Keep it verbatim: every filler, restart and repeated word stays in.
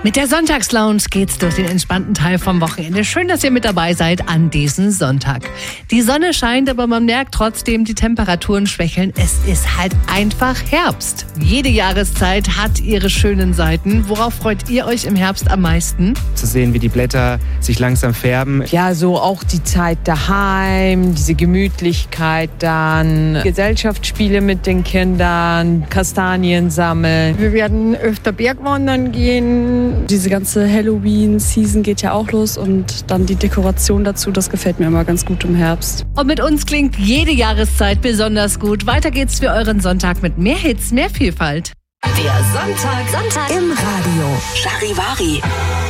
Mit der Sonntagslounge geht's durch den entspannten Teil vom Wochenende. Schön, dass ihr mit dabei seid an diesem Sonntag. Die Sonne scheint, aber man merkt trotzdem, die Temperaturen schwächeln. Es ist halt einfach Herbst. Jede Jahreszeit hat ihre schönen Seiten. Worauf freut ihr euch im Herbst am meisten? Zu sehen, wie die Blätter sich langsam färben. Ja, so auch die Zeit daheim, diese Gemütlichkeit dann, Gesellschaftsspiele mit den Kindern, Kastanien sammeln. Wir werden öfter Bergwandern gehen. Diese ganze Halloween-Season geht ja auch los und dann die Dekoration dazu, das gefällt mir immer ganz gut im Herbst. Und mit uns klingt jede Jahreszeit besonders gut. Weiter geht's für euren Sonntag mit mehr Hits, mehr Vielfalt. Der Sonntag, Sonntag im Radio. Charivari.